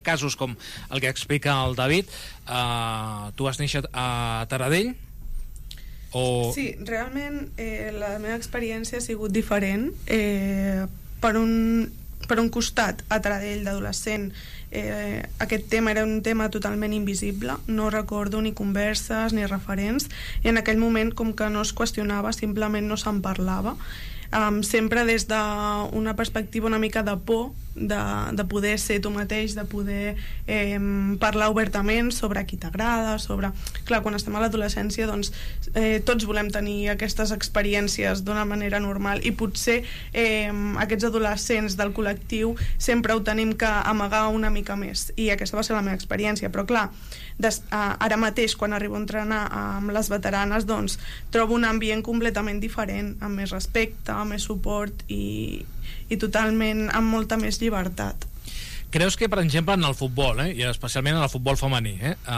casos com el que explica el David. Tu vas néixer a Taradell? Sí, realment la meva experiència ha sigut diferent. Per un costat, a Taradell d'adolescent, aquest tema era un tema totalment invisible, no recordo ni converses ni referents, i en aquell moment com que no es qüestionava, simplement no se'n parlava. Sempre des d'una perspectiva una mica de por, de poder ser tu mateix, de poder parlar obertament sobre qui t'agrada, sobre... Clar, quan estem a l'adolescència, doncs, tots volem tenir aquestes experiències d'una manera normal, i potser aquests adolescents del col·lectiu sempre ho tenim que amagar una mica més, i aquesta va ser la meva experiència. Però clar, ara mateix, quan arribo a entrenar amb les veteranes, doncs trobo un ambient completament diferent, amb més respecte, amb més suport i totalment amb molta més llibertat. Creus que, per exemple, en el futbol, i especialment en el futbol femení,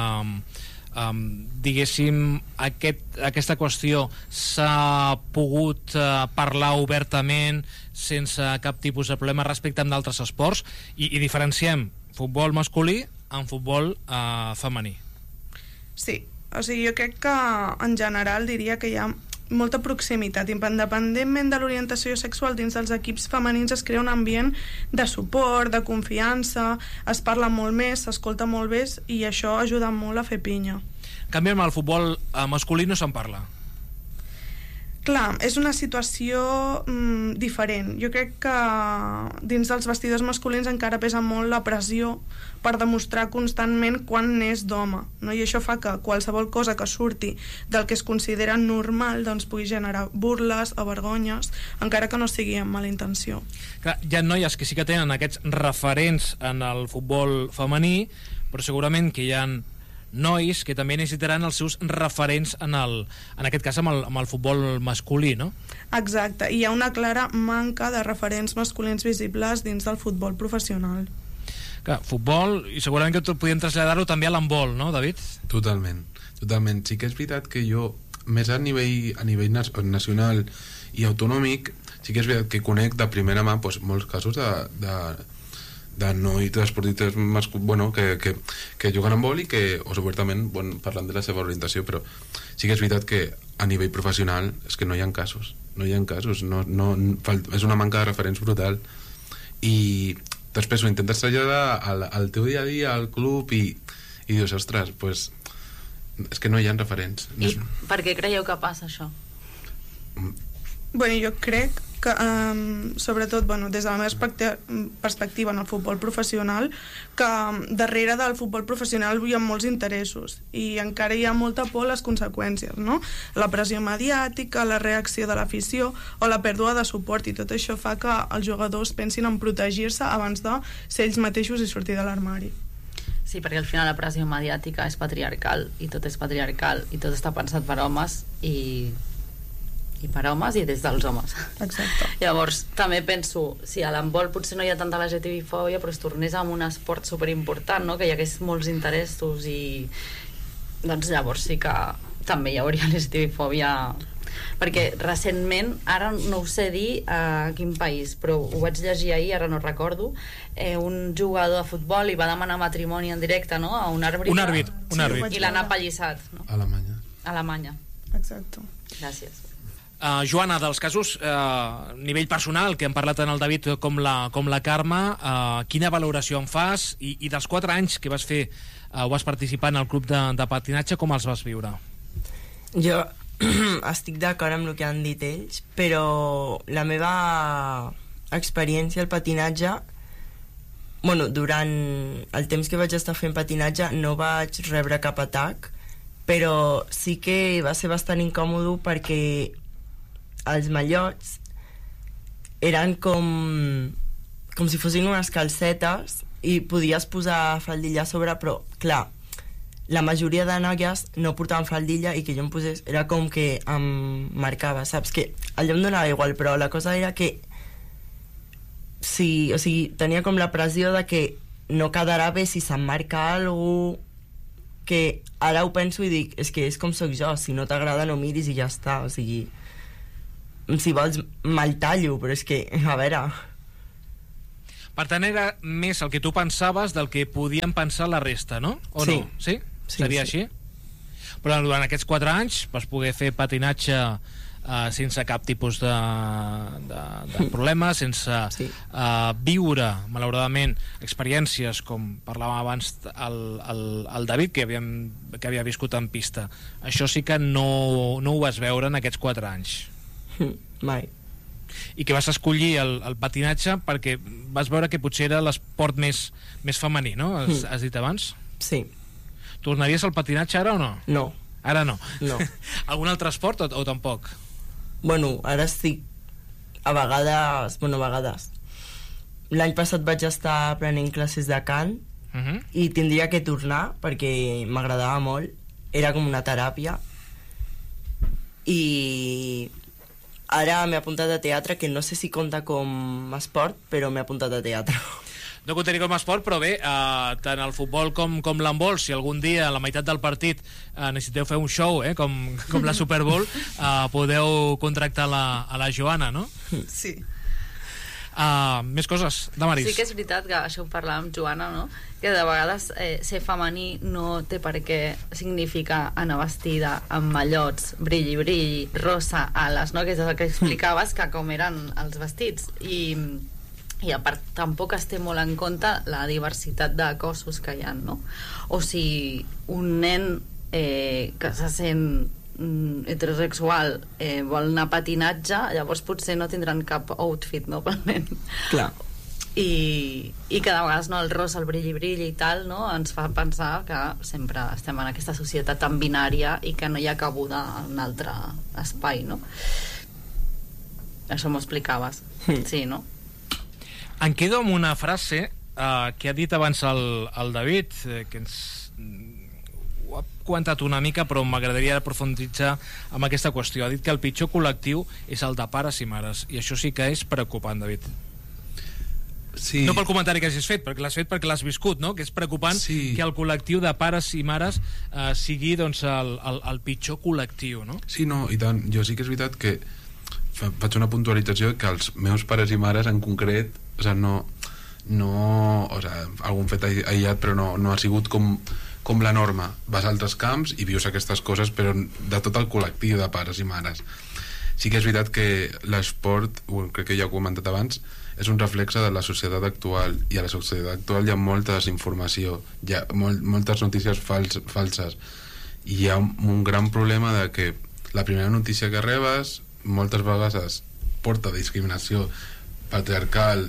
diguéssim, aquesta qüestió s'ha pogut parlar obertament sense cap tipus de problema respecte amb d'altres esports, i diferenciem futbol masculí en futbol femení? Sí, o sigui, jo crec que en general diria que hi ha molta proximitat, independentment de l'orientació sexual. Dins dels equips femenins es crea un ambient de suport, de confiança, es parla molt més, s'escolta molt més, i això ajuda molt a fer pinya. En canvi, amb el futbol masculí no se'n parla. Clar, és una situació diferent. Jo crec que dins dels vestidors masculins encara pesa molt la pressió per demostrar constantment quan n'és d'home, no? I això fa que qualsevol cosa que surti del que es considera normal doncs pugui generar burles o vergonyes, encara que no sigui amb mala intenció. Clar, hi ha noies que sí que tenen aquests referents en el futbol femení, però segurament que hi ha nois que també necessitaran els seus referents en aquest cas amb el futbol masculí, no? Exacte, i hi ha una clara manca de referents masculins visibles dins del futbol professional. Clar, futbol, i segurament que podríem traslladar-ho també a l'handbol, no, David? Totalment. Sí que és veritat que jo, més a nivell nacional i autonòmic, sí que és veritat que conec de primera mà molts casos de nois, d'esportistes que juguen a handbol i que obertament parlen de la seva orientació, però sí que és veritat que a nivell professional és que no hi ha casos, és una manca de referents brutal, i després ho intentes traslladar al teu dia a dia, al club, i dius, ostres, és que no hi ha referents. I per què creieu que passa això? Bueno, jo crec que sobretot des de la meva perspectiva en el futbol professional, que darrere del futbol professional hi ha molts interessos i encara hi ha molta por a les conseqüències, no? La pressió mediàtica, la reacció de l'afició o la pèrdua de suport, i tot això fa que els jugadors pensin en protegir-se abans de ser ells mateixos i sortir de l'armari. Sí, perquè al final la pressió mediàtica és patriarcal, i tot és patriarcal, i tot està pensat per homes i per homes i des dels homes. Exacte. Llavors, també penso, si a l'handbol potser no hi ha tanta LGTBI-fòbia, però es tornés amb un esport superimportant, no? Que hi hagués molts interessos, i doncs llavors sí que també hi hauria LGTBI-fòbia, perquè recentment, ara no ho sé dir a quin país, però ho vaig llegir ahir, ara no recordo, un jugador de futbol i va demanar matrimoni en directe, no? A un àrbitre. Un àrbit. I l'han apallissat, no? Alemanya. Exacte. Gràcies. Joana, dels casos a nivell personal que hem parlat tant el David com la Carme, quina valoració en fas, i dels 4 anys que vas fer o vas participar en el club de patinatge, com els vas viure? Jo estic d'acord amb el que han dit ells, però la meva experiència al patinatge, durant el temps que vaig estar fent patinatge no vaig rebre cap atac, però sí que va ser bastant incòmode perquè els mallots eren com si fossin unes calcetes i podies posar faldilla a sobre, però clar, la majoria de noies no portaven faldilla, i que jo em posés era com que em marcava, saps? Que allò em donava igual, però la cosa era que sí, o sigui, tenia com la pressió de que no quedarà bé si se'm marca alguna cosa, que ara ho penso i dic, és que és com soc jo, si no t'agrada no miris i ja està, o sigui, si vols me'l tallo, però és que, a veure... Per tant, era més el que tu pensaves del que podien pensar la resta, no? O sí. No? Sí? Sí, seria sí. així? Però durant aquests 4 anys vas poder fer patinatge sense cap tipus de problema, sense viure, malauradament, experiències com parlava abans el David, que havia viscut en pista. Això sí que no ho vas veure en aquests 4 anys. Mai. I que vas escollir el patinatge perquè vas veure que potser era l'esport més femení, no? Has dit abans? Sí. Tornaries al patinatge ara o no? No. Ara no? No. Algun altre esport o tampoc? Bueno, ara estic a vegades... L'any passat vaig estar aprenent classes de cant i tindria que tornar perquè m'agradava molt. Era com una teràpia. I ara m'he apuntat a teatre, que no sé si compta com esport, però m'he apuntat a teatre. No comptaria com a esport, però bé, tant el futbol com l'handbol, si algun dia a la meitat del partit necessiteu fer un show, com la Super Bowl, podeu contractar a la Joana, no? Sí. Més coses, Damaris. Sí que és veritat que això ho parlàvem amb Joana, no? Que de vegades ser femení no té per què significar anar vestida amb mallots, brilli, rosa, ales, no? Que és el que explicaves, que com eren els vestits. I a part tampoc es té molt en compte la diversitat de cossos que hi ha, no? O si un nen que se sent heterosexual vol anar a patinatge, llavors potser no tindran cap outfit, no, pel nen. Clar. I que de vegades el rosa, el brilli i tal, no, ens fa pensar que sempre estem en aquesta societat tan binària i que no hi ha cabuda en un altre espai, no? Això m'ho explicaves. Sí, no? Em quedo amb una frase que ha dit abans el David, que ens ho ha comentat una mica, però m'agradaria profunditzar amb aquesta qüestió. Ha dit que el pitjor col·lectiu és el de pares i mares, i això sí que és preocupant, David. Sí. No pel comentari que hagis fet, perquè l'has fet perquè l'has viscut, no? Que és preocupant que el col·lectiu de pares i mares sigui doncs, el pitjor col·lectiu, no? Sí, no, i tant. Jo sí que és veritat que faig una puntualització que els meus pares i mares en concret, o sigui, o sigui, algun fet aïllat, però no ha sigut com la norma. Vas a altres camps i vius aquestes coses, però de tot el col·lectiu de pares i mares. Sí que és veritat que l'esport, crec que ja ho he comentat abans, és un reflexe de la societat actual, i a la societat actual hi ha molta desinformació, hi ha moltes notícies falses, i hi ha un gran problema de que la primera notícia que rebes moltes vegades porta discriminació patriarcal,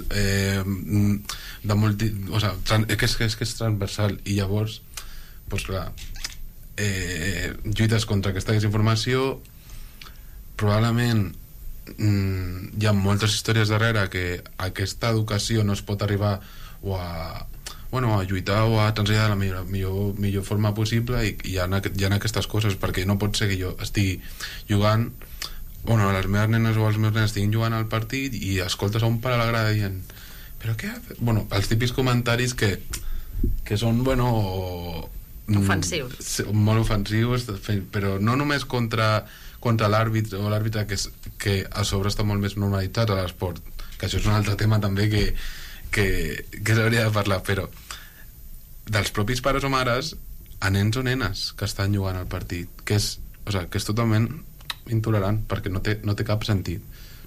o sigui, que és transversal, i llavors doncs clar, lluites contra aquesta desinformació. Probablement hi ha moltes històries darrere que aquesta educació no es pot arribar a lluitar o a transmetre de la millor forma possible, i hi ha aquestes coses, perquè no pot ser que jo estigui jugant, les meves nenes o els meus nens estiguin jugant al partit i escoltes a un pare a la grada dient però què ha fet? Els típics comentaris que són ofensius, molt ofensius, però no només contra l'àrbitre o l'àrbitre, que a sobre està molt més normalitzat a l'esport, que això és un altre tema també que s'hauria de parlar, però dels propis pares o mares a nens o nenes que estan jugant al partit, que és totalment intolerant, perquè no té cap sentit,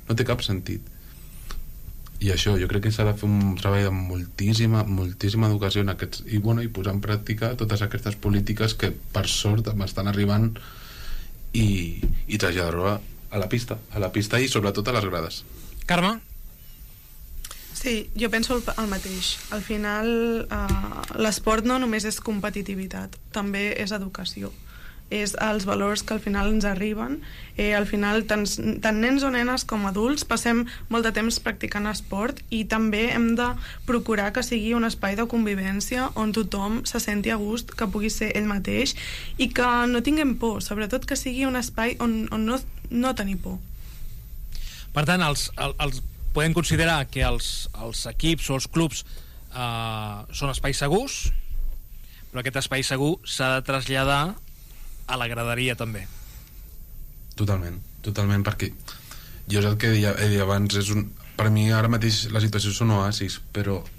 i això jo crec que s'ha de fer un treball de moltíssima educació en aquests, i posar en pràctica totes aquestes polítiques que per sort m'estan arribant, i traslladar-ho a la pista i sobretot a les grades. Carme? Sí, jo penso el mateix. Al final l'esport no només és competitivitat, també és educació, és els valors que al final ens arriben. Al final tant nens o nenes com adults passem molt de temps practicant esport, i també hem de procurar que sigui un espai de convivència on tothom se senti a gust, que pugui ser ell mateix i que no tinguem por, sobretot que sigui un espai on no tenir por. Per tant, podem considerar que els equips o els clubs són espais segurs, però aquest espai segur s'ha de traslladar a la graderia també. Totalment, perquè jo és el que deia abans, per mi ara mateix la situació és un oasis, però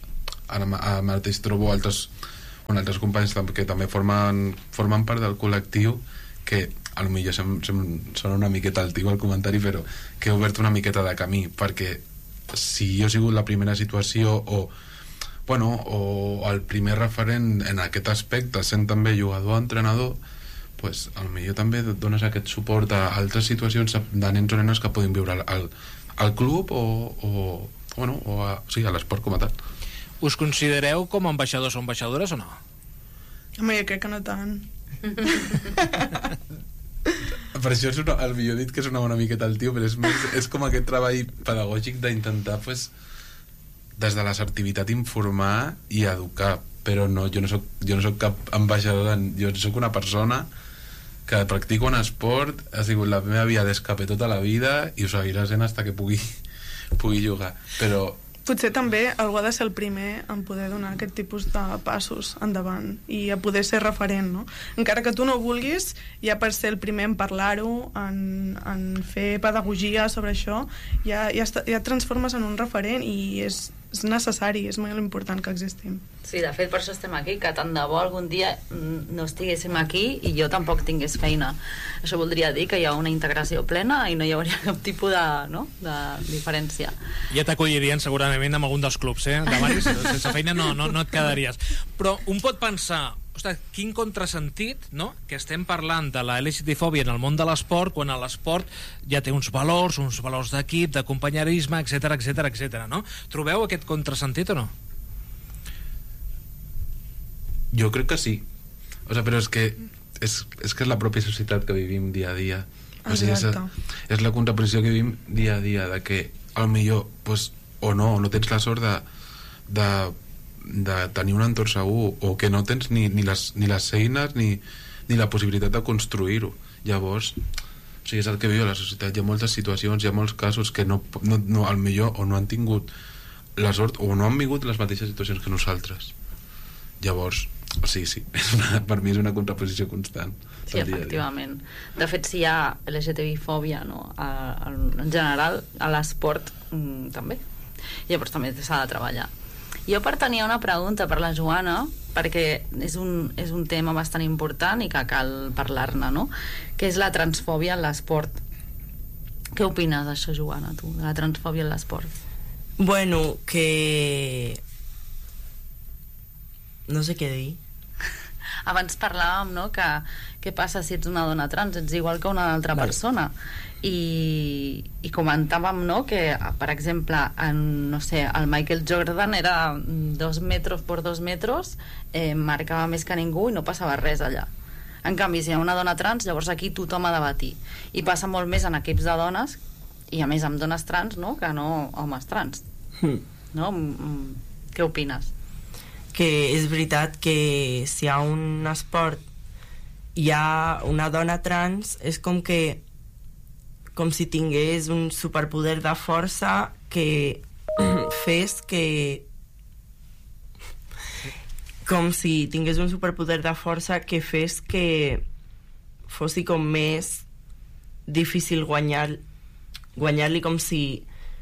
ara mateix trobo altres companys que també formen part del col·lectiu, que potser sona una miqueta altiu el comentari, però que he obert una miqueta de camí, perquè si jo he sigut la primera situació o el primer referent en aquest aspecte, sent també jugador o entrenador, pues, potser també dones aquest suport a altres situacions de nens o nenes que poden viure al club o a l'esport com a tal. Us considereu com a ambaixadors o ambaixadores o no? Home, jo crec que no tant. Per això el millor dit que és una miqueta el tio, però és com aquest treball pedagògic d'intentar, pues, des de l'assertivitat, informar i educar, però no, jo no soc cap ambaixador, jo soc una persona que practica un esport, ha sigut la meva via d'escape tota la vida i ho seguirà sent fins que pugui jugar, però potser també algú ha de ser el primer en poder donar aquest tipus de passos endavant i a poder ser referent, no? Encara que tu no vulguis, ja per ser el primer en parlar-ho, en fer pedagogia sobre això, ja et transformes en un referent i és necessari, és molt important que existim. Sí, de fet per això estem aquí, que tant de bo algun dia no estiguéssim aquí i jo tampoc tingués feina. Això voldria dir que hi ha una integració plena i no hi hauria cap tipus de diferència. Ja t'acollirien segurament amb algun dels clubs, Damaris, sense feina no et quedaries. Però un pot pensar, ostres, quin contrasentit, no?, que estem parlant de la LGTB-fòbia en el món de l'esport, quan l'esport ja té uns valors d'equip, de companyerisme, etc, no? Trobeu aquest contrasentit o no? Jo crec que sí. Però és que és la pròpia societat que vivim dia a dia. És la contraposició que vivim dia a dia, de que potser pues, o no tens la sort de tenir un entorn segur, o que no tens ni les eines ni la possibilitat de construir-ho. Llavors, és el que viu la societat. Hi ha moltes situacions, hi ha molts casos que potser o no han tingut la sort o no han vingut les mateixes situacions que nosaltres. Llavors, sí, per mi és una contraposició constant. Sí, efectivament. De fet, si hi ha LGTB-fòbia, no? En general, a l'esport també. Llavors també s'ha de treballar. Jo tenia una pregunta per la Joana, perquè és un tema bastant important i que cal parlar-ne, no? Que és la transfòbia en l'esport. Què opines d'això, Joana, tu, de la transfòbia en l'esport? Bueno, que... no sé què dir. Abans parlàvem, no?, que què passa si ets una dona trans, ets igual que una altra persona. I comentàvem, no?, que, per exemple, el Michael Jordan era 2 metres per 2 metres, marcava més que ningú i no passava res allà. En canvi, si hi ha una dona trans, llavors aquí tothom ha de batir. I passa molt més en equips de dones, i a més amb dones trans, no?, que no homes trans. No? Què opines? Que és veritat que si hi ha un esport hi ha una dona trans, és com si tingués un superpoder de força que fes que... com si tingués un superpoder de força que fes que fossi com més difícil guanyar-li, com si...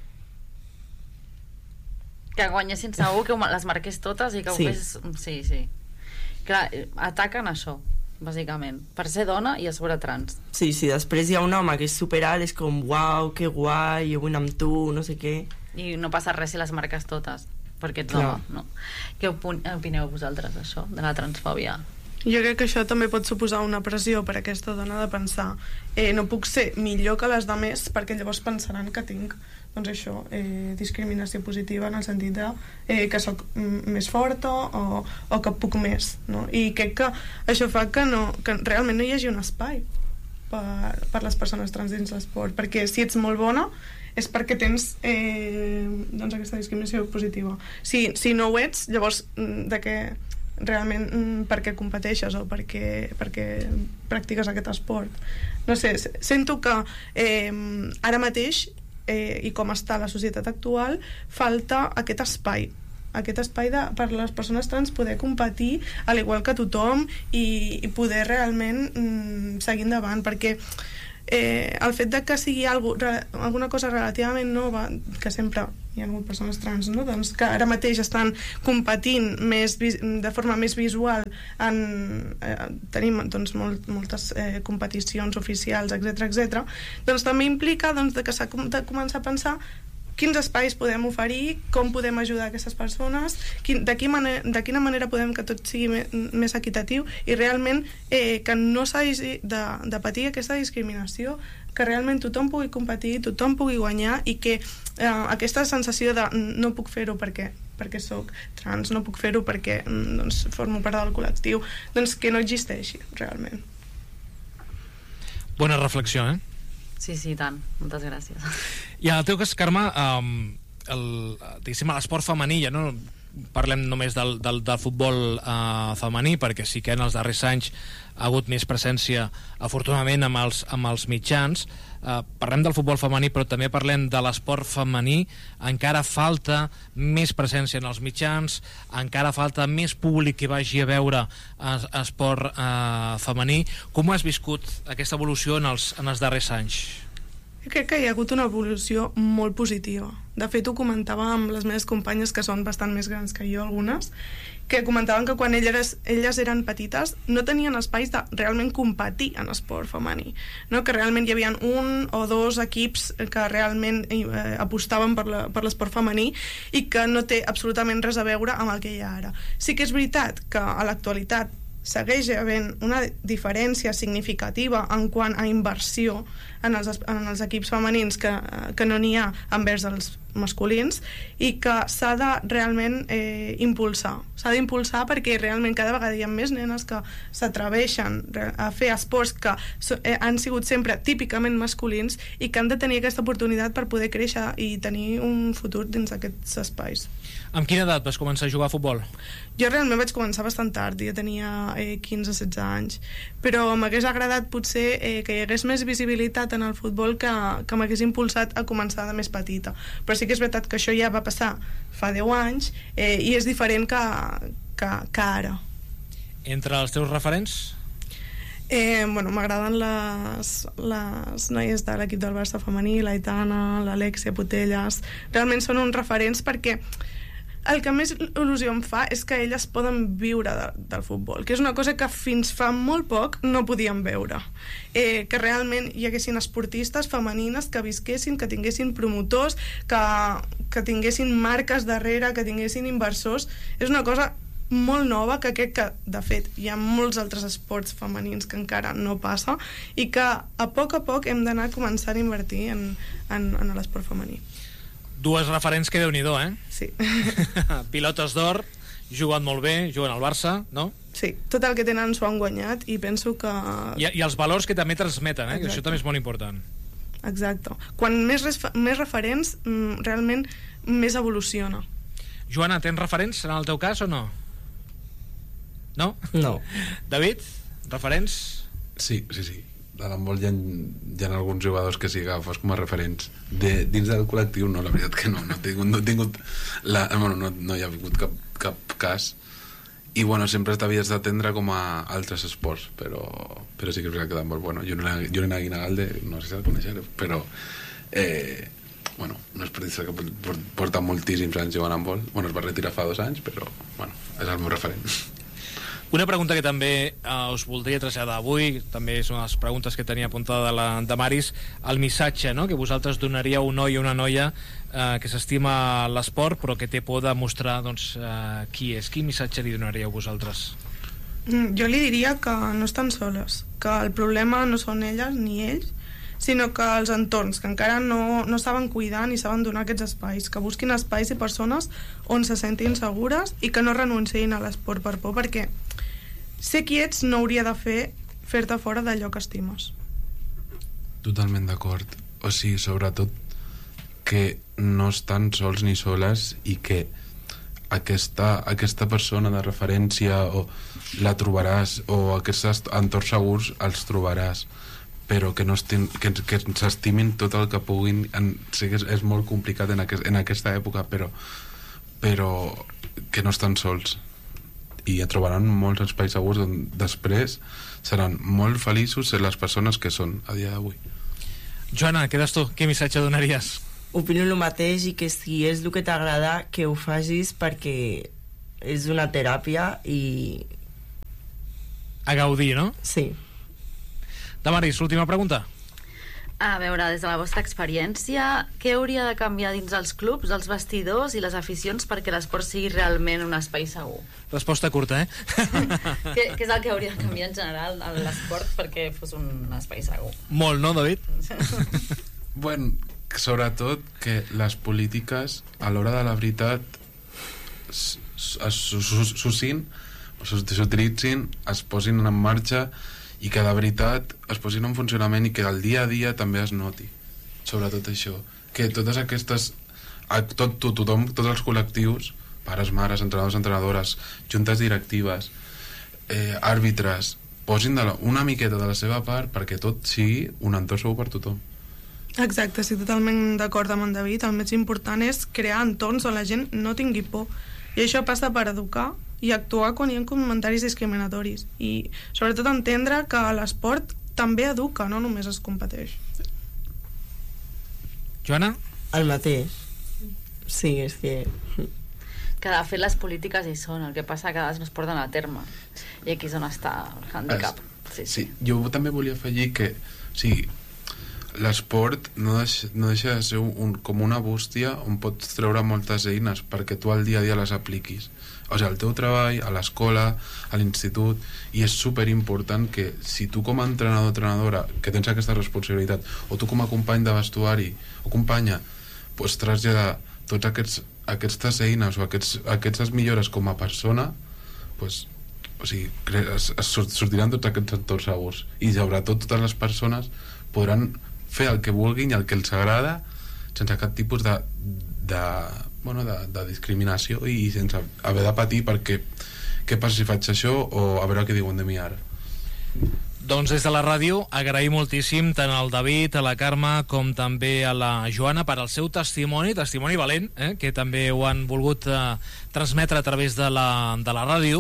que guanyessin segur, que les marqués totes i que ho fes... Sí. Clar, ataquen això, bàsicament, per ser dona i a sobre trans. Sí, després hi ha un home que és superalt, és com, uau, que guai, jo vull anar amb tu, no sé què. I no passa res si les marques totes, perquè ets home, no? Què opineu vosaltres d'això, de la transfòbia? Jo crec que això també pot suposar una pressió per a aquesta dona de pensar no puc ser millor que les altres perquè llavors pensaran que tinc discriminació positiva en el sentit de que sóc més forta o que puc més, no? I crec que això fa que realment no hi hagi un espai per les persones trans dins l'esport, perquè si ets molt bona és perquè tens aquesta discriminació positiva. Si no ho ets, llavors de què realment per què competeixes o per què practiques aquest esport. No sé, sento que ara mateix i com està la societat actual falta aquest espai per les persones trans poder competir al igual que tothom i poder realment seguir endavant, perquè el fet de que sigui alguna cosa relativament nova, que sempre hi ha hagut persones trans, no? Doncs que ara mateix estan competint de forma més visual tenim doncs, moltes competicions oficials, etc. Doncs també implica doncs, que s'ha de començar a pensar quins espais podem oferir, com podem ajudar aquestes persones, de quina manera podem que tot sigui més equitatiu i realment que no s'hagi de patir aquesta discriminació, que realment tothom pugui competir, tothom pugui guanyar i que aquesta sensació de no puc fer-ho perquè soc trans, no puc fer-ho perquè doncs, formo part del col·lectiu, doncs que no existeixi realment. Bona reflexió, Sí, tant. Moltes gràcies. I en el teu cas, Carme, l'esport femení, ja no parlem només del futbol femení, perquè sí que en els darrers anys ha hagut més presència, afortunadament, amb els mitjans. Parlem del futbol femení, però també parlem de l'esport femení. Encara falta més presència en els mitjans, encara falta més públic que vagi a veure esport femení. Com has viscut aquesta evolució en els darrers anys? Jo crec que hi ha hagut una evolució molt positiva. De fet, ho comentava amb les meves companyes, que són bastant més grans que jo, algunes, que comentaven que quan elles eren petites no tenien espais de realment competir en esport femení, no? Que realment hi havia 1 o 2 equips que realment apostaven per l'esport femení i que no té absolutament res a veure amb el que hi ha ara. Sí que és veritat que a l'actualitat segueix havent una diferència significativa en quant a inversió en els equips femenins que no n'hi ha envers els masculins i que s'ha de realment impulsar. S'ha d'impulsar perquè realment cada vegada hi ha més nenes que s'atreveixen a fer esports que han sigut sempre típicament masculins i que han de tenir aquesta oportunitat per poder créixer i tenir un futur dins d'aquests espais. Amb quina edat vas començar a jugar a futbol? Jo realment vaig començar bastant tard, jo tenia 15-16 anys, però m'hagués agradat potser que hi hagués més visibilitat en el futbol que m'hagués impulsat a començar de més petita. Però sí que és veritat que això ja va passar fa 10 anys i és diferent que ara. Entre els teus referents? M'agraden les noies de l'equip del Barça femení, l'Aitana, l'Alexia Putelles. Realment són uns referents perquè el que més il·lusió em fa és que elles poden viure del futbol, que és una cosa que fins fa molt poc no podíem veure. Que realment hi haguessin esportistes femenines que visquessin, que tinguessin promotors, que tinguessin marques darrere, que tinguessin inversors. És una cosa molt nova que crec que, de fet, hi ha molts altres esports femenins que encara no passa i que a poc hem d'anar a començar a invertir en l'esport femení. Dues referents que Déu-n'hi-do, Sí. Pilotes d'or, juguen molt bé, juguen al Barça, no? Sí, tot el que tenen s'ho han guanyat i penso que... I els valors que també transmeten, que això també és molt important. Exacte. Quan més referents, realment més evoluciona. Joana, tens referents en el teu cas o no? No? No. David, referents? Sí. De l'handbol hi ha alguns jugadors que sí que agafes com a referents dins del col·lectiu. No, la veritat que no he tingut no hi ha hagut cap cas i sempre t'havies d'atendre com a altres esports, però sí que és veritat que d'handbol, Julen Aguinalde, no sé si el coneixeré, però un esportista que porta moltíssims anys jugant a handbol, es va retirar fa 2 anys, però és el meu referent. Una pregunta que també us voldria traslladar avui, també és una de les preguntes que tenia apuntada de Maris, el missatge, no?, que vosaltres donaríeu a un noi o una noia que s'estima l'esport però que té por de mostrar qui és. Quin missatge li donaríeu vosaltres? Jo li diria que no estan soles, que el problema no són elles ni ells, sinó que els entorns, que encara no saben cuidar ni saben donar aquests espais, que busquin espais i persones on se sentin segures i que no renunciïn a l'esport per por, perquè ser qui ets no hauria de fer-te fora d'allò que estimes. Totalment d'acord. O sigui, sobretot que no estan sols ni soles i que aquesta persona de referència o la trobaràs, o aquests entorns segurs els trobaràs, però que s'estimin tot el que puguin. Sé que és molt complicat en aquesta època, però que no estan sols i trobaran molts espais segurs on després seran molt feliços ser les persones que són a dia d'avui. Joana, quedes tu? Quin missatge donaries? Opino el mateix, i que si és el que t'agrada, que ho facis, perquè és una teràpia i... A gaudir, no? Sí. Damaris, l'última pregunta. A veure, des de la vostra experiència, què hauria de canviar dins els clubs, els vestidors i les aficions perquè l'esport sigui realment un espai segur? Resposta curta, eh? Què és el que hauria de canviar en general a l'esport perquè fos un espai segur? Molt, no, David? Bueno, sobretot que les polítiques a l'hora de la veritat s'utilitzin, es posin en marxa i que de veritat es posin en funcionament i que el dia a dia també es noti, sobretot això, que totes aquestes tothom, tots els col·lectius, pares, mares, entrenadors, entrenadores, juntes directives, àrbitres, posin una miqueta de la seva part perquè tot sigui un entorn segur per tothom. Exacte, estic totalment d'acord amb en David. El més important és crear entorns on la gent no tingui por, i això passa per educar i actuar quan hi ha comentaris discriminatoris, i sobretot entendre que l'esport també educa, no només es competeix. Joana? El mateix. Sí, és que... Que de fet les polítiques hi són, el que passa que no es porten a terme, i aquí és on està el handicap. Sí, jo també volia afegir que l'esport no deixa de ser com una bústia on pots treure moltes eines perquè tu al dia a dia les apliquis, o sigui, al teu treball, a l'escola, a l'institut, i és superimportant que si tu com a entrenador o entrenadora que tens aquesta responsabilitat, o tu com a company de vestuari o companya, pots traslladar tots aquestes eines o aquestes millores com a persona, pues, o sigui, sortiran tots aquests entorns segurs, i sobretot totes les persones podran fer el que vulguin i el que els agrada sense cap tipus de discriminació i sense haver de patir perquè què passa si faig això o a veure què diuen de mi ara. Doncs des de la ràdio agraïm moltíssim tant al David, a la Carme com també a la Joana per al seu testimoni valent, que també ho han volgut transmetre a través de la ràdio.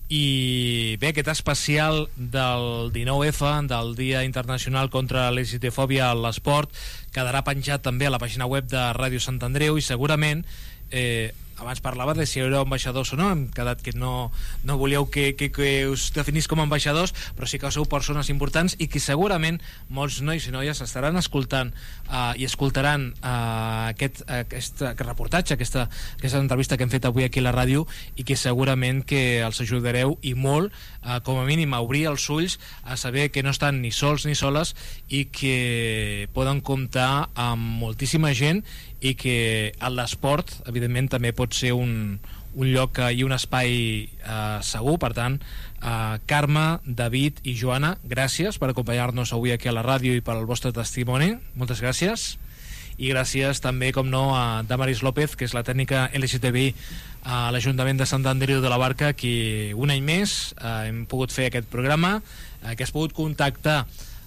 I bé, aquest especial del 19F, del Dia Internacional contra la LGTfòbia a l'esport, quedarà penjat també a la pàgina web de Ràdio Sant Andreu, i segurament abans parlava de si éreu ambaixadors o no, hem quedat que no volíeu que us definís com a ambaixadors, però sí que sou persones importants i que segurament molts nois i noies estaran escoltant i escoltaran aquest reportatge, aquesta entrevista que hem fet avui aquí a la ràdio, i que segurament que els ajudareu i molt, com a mínim a obrir els ulls, a saber que no estan ni sols ni soles i que poden comptar amb moltíssima gent, i que l'esport evidentment també pot ser un lloc i un espai segur. Per tant, Carme, David i Joana, gràcies per acompanyar-nos avui aquí a la ràdio i per al vostre testimoni, moltes gràcies. I gràcies també, com no, a Damaris López, que és la tècnica LGTBI a l'Ajuntament de Sant Andreu de la Barca, que un any més hem pogut fer aquest programa, que has pogut contactar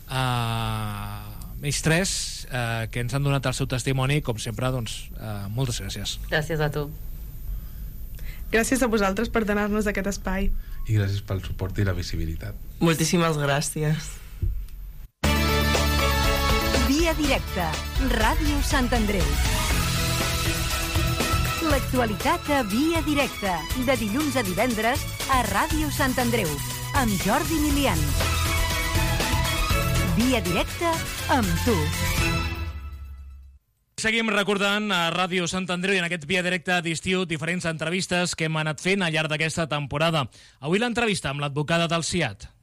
ells tres, que ens han donat el seu testimoni. Com sempre, doncs, moltes gràcies. Gràcies a tu. Gràcies a vosaltres per donar-nos aquest espai. I gràcies pel suport i la visibilitat. Moltíssimes gràcies. Via directa, Ràdio Sant Andreu. L'actualitat a Via directa, de dilluns a divendres a Ràdio Sant Andreu, amb Jordi Milian. Via directa amb tu. Seguim recordant a Ràdio Sant Andreu i en aquest Via directe d'estiu diferents entrevistes que hem anat fent al llarg d'aquesta temporada. Avui l'entrevista amb l'advocada del SIAD.